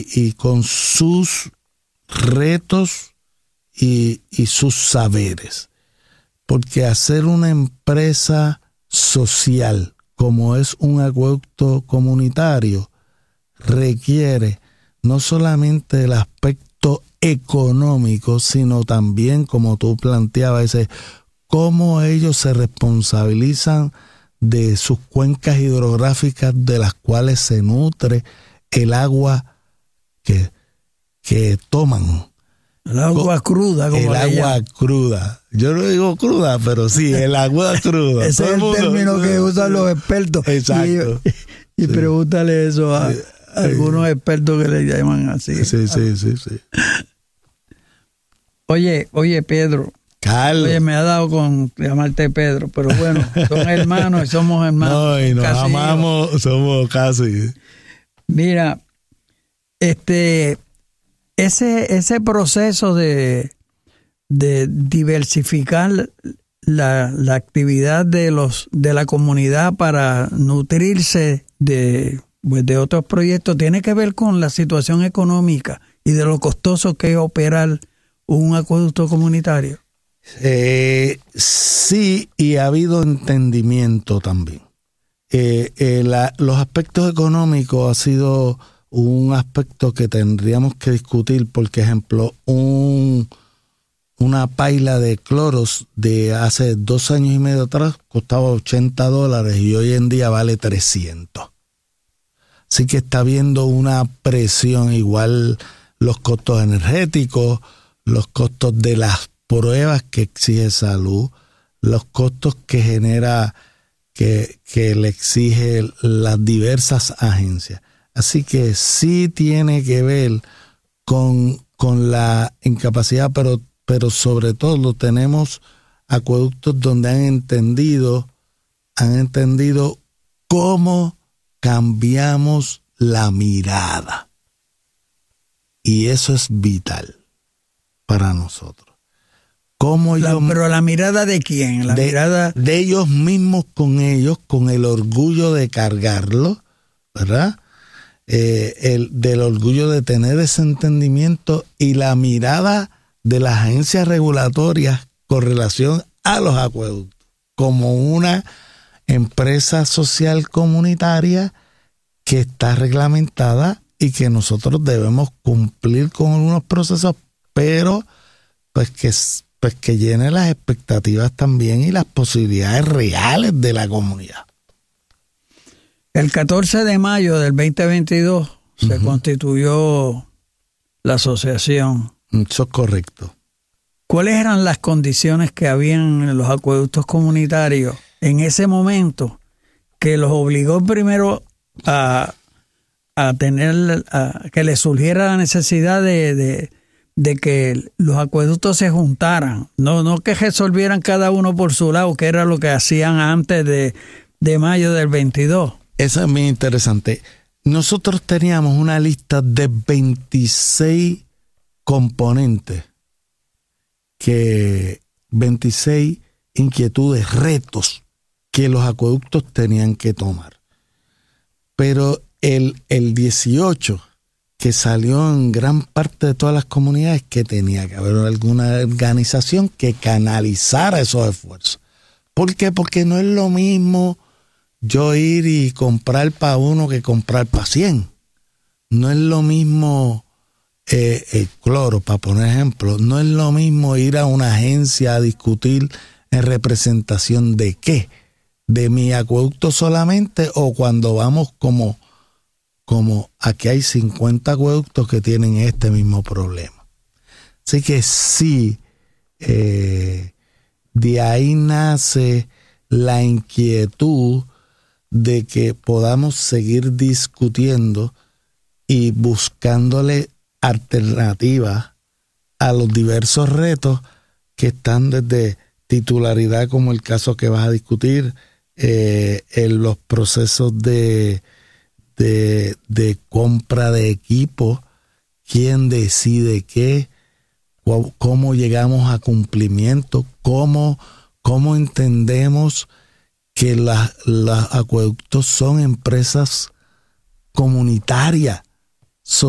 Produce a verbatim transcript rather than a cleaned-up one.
y con sus retos y, y sus saberes. Porque hacer una empresa social como es un acueducto comunitario requiere no solamente el aspecto económico, sino también, como tú planteabas, ese cómo ellos se responsabilizan de sus cuencas hidrográficas de las cuales se nutre el agua que, que toman. El agua cruda, como el agua llaman. cruda. Yo no digo cruda, pero sí, el agua cruda. Ese es el mundo, término que usan los expertos. Exacto. Y, y sí. pregúntale eso a, sí. a algunos expertos que le llaman así. Sí, sí, sí, sí. Oye, oye, Pedro. Carlos. Oye, me ha dado con llamarte Pedro, pero bueno, son hermanos y somos hermanos. No, y nos casi amamos, hijos. Somos casi. Mira, este... Ese, ese proceso de, de diversificar la, la actividad de los de la comunidad para nutrirse de, pues de otros proyectos tiene que ver con la situación económica y de lo costoso que es operar un acueducto comunitario. Eh, sí, y ha habido entendimiento también. Eh, eh, la, los aspectos económicos ha sido un aspecto que tendríamos que discutir, por ejemplo, un, una paila de cloros de hace dos años y medio atrás costaba ochenta dólares y hoy en día vale trescientos. Así que está habiendo una presión, igual los costos energéticos, los costos de las pruebas que exige salud, los costos que genera, que, que le exige las diversas agencias. Así que sí tiene que ver con, con la incapacidad, pero, pero sobre todo tenemos acueductos donde han entendido, han entendido cómo cambiamos la mirada. Y eso es vital para nosotros. ¿Cómo La, ellos, pero la mirada de quién? La de, mirada de ellos mismos con ellos, con el orgullo de cargarlo, ¿verdad? Eh, el, del orgullo de tener ese entendimiento y la mirada de las agencias regulatorias con relación a los acueductos como una empresa social comunitaria que está reglamentada y que nosotros debemos cumplir con algunos procesos, pero pues que, pues que llene las expectativas también y las posibilidades reales de la comunidad. El catorce de mayo del veinte veintidós uh-huh. se constituyó la asociación. Eso es correcto. ¿Cuáles eran las condiciones que habían en los acueductos comunitarios en ese momento que los obligó primero a, a tener, a que les surgiera la necesidad de, de, de que los acueductos se juntaran? No, no que resolvieran cada uno por su lado, que era lo que hacían antes de, de mayo del veintidós. Eso es muy interesante. Nosotros teníamos una lista de veintiséis componentes, que veintiséis inquietudes, retos que los acueductos tenían que tomar. Pero el, el dieciocho, que salió en gran parte de todas las comunidades, que tenía que haber alguna organización que canalizara esos esfuerzos. ¿Por qué? Porque no es lo mismo yo ir y comprar para uno que comprar para cien. No es lo mismo eh, el cloro, para poner ejemplo. No es lo mismo ir a una agencia a discutir en representación de qué. De mi acueducto solamente, o cuando vamos como, como aquí hay cincuenta acueductos que tienen este mismo problema. Así que sí, eh, de ahí nace la inquietud de que podamos seguir discutiendo y buscándole alternativas a los diversos retos que están desde titularidad, como el caso que vas a discutir, eh, en los procesos de, de, de compra de equipo, quién decide qué, cómo llegamos a cumplimiento, cómo, cómo entendemos que los acueductos son empresas comunitarias